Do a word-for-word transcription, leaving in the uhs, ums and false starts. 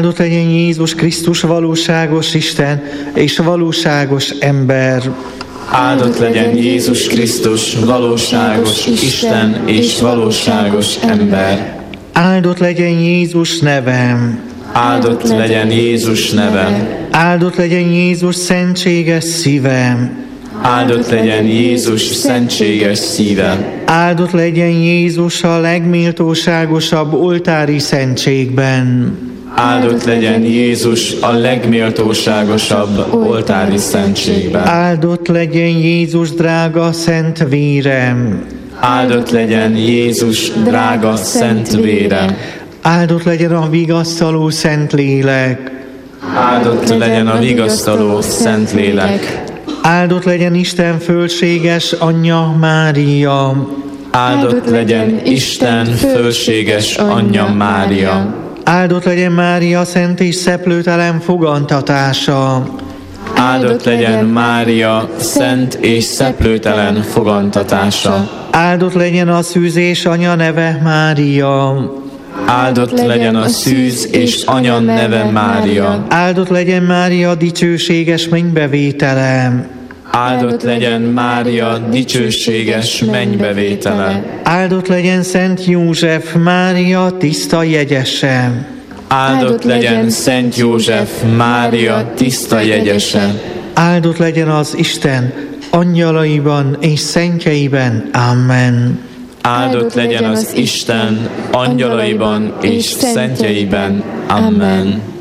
Áldott legyen Jézus Krisztus, valóságos Isten és valóságos ember. Áldott legyen Jézus Krisztus, valóságos Isten és valóságos ember. Áldott legyen Jézus nevem. Áldott legyen Jézus nevem. Áldott legyen Jézus szentséges szívem. Áldott legyen Jézus szentséges szívem. Áldott legyen Jézus a legméltóságosabb oltári szentségben. Áldott legyen Jézus a legméltóságosabb oltári szentségben. Áldott legyen Jézus drága szent vérem. Áldott legyen Jézus drága szent vére. Áldott legyen a vigasztaló szent lélek. Áldott legyen a vigasztaló szent lélek. Áldott legyen Isten fölséges anyja Mária. Áldott legyen Isten fölséges anyja Mária. Áldott legyen Mária szent és szeplőtelen fogantatása. Áldott legyen Mária szent és szeplőtelen fogantatása. Áldott legyen a szűz anya neve Mária. Áldott legyen a szűz és anya neve Mária. Áldott legyen Mária dicsőséges mennybevétele. Áldott legyen Mária dicsőséges mennybevétele. Áldott legyen Szent József Mária tiszta jegyese. Áldott legyen Szent József Mária tiszta jegyese. Áldott legyen az Isten angyalaiban és szentjeiben. Amen. Áldott legyen az Isten angyalaiban és szentjeiben. Amen.